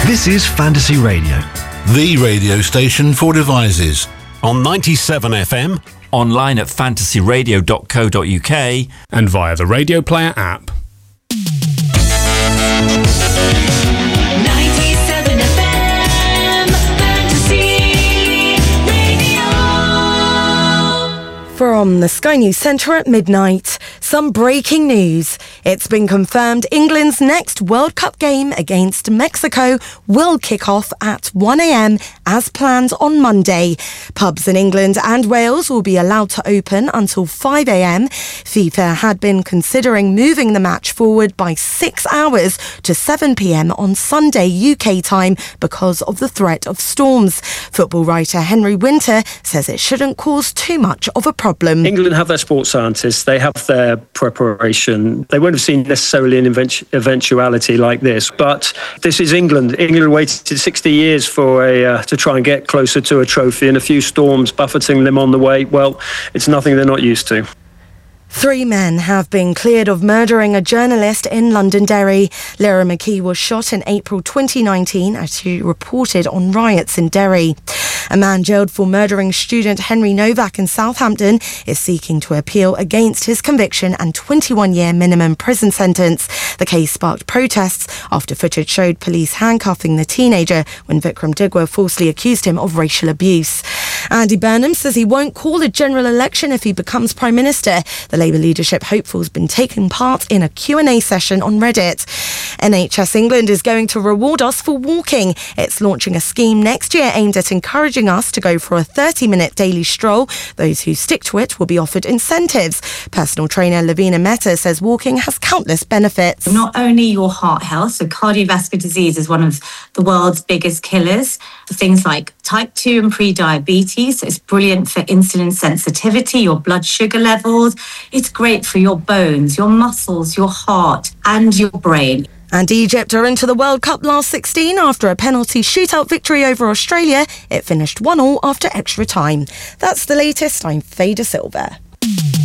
This is Fantasy Radio, the radio station for devices. On 97 FM, online at fantasyradio.co.uk, and via the Radio Player app. 97 FM, Fantasy Radio. From the Sky News Centre at midnight, some breaking news. It's been confirmed England's next World Cup game against Mexico will kick off at 1 a.m. as planned on Monday. Pubs in England and Wales will be allowed to open until 5 a.m. FIFA had been considering moving the match forward by 6 hours to 7 p.m. on Sunday UK time because of the threat of storms. Football writer Henry Winter says it shouldn't cause too much of a problem. England have their sports scientists, they have their preparation. They won't have seen necessarily an eventuality like this, but this is England. England waited 60 years for to try and get closer to a trophy, and a few storms buffeting them on the way. Well, it's nothing they're not used to. 3 men have been cleared of murdering a journalist in Londonderry. Lyra McKee was shot in April 2019 as she reported on riots in Derry. A man jailed for murdering student Henry Novak in Southampton is seeking to appeal against his conviction and 21-year minimum prison sentence. The case sparked protests after footage showed police handcuffing the teenager when Vikram Digwa falsely accused him of racial abuse. Andy Burnham says he won't call a general election if he becomes Prime Minister. The Labour leadership hopeful has been taking part in a Q&A session on Reddit. NHS England is going to reward us for walking. It's launching a scheme next year aimed at encouraging us to go for a 30-minute daily stroll. Those who stick to it will be offered incentives. Personal trainer Lavina Mehta says walking has countless benefits. Not only your heart health, so cardiovascular disease is one of the world's biggest killers. Things like type 2 and pre-diabetes. So it's brilliant for insulin sensitivity, your blood sugar levels. It's great for your bones, your muscles, your heart and your brain. And Egypt are into the World Cup last 16 after a penalty shootout victory over Australia. It finished 1-1 after extra time. That's the latest. I'm Faye De Silva.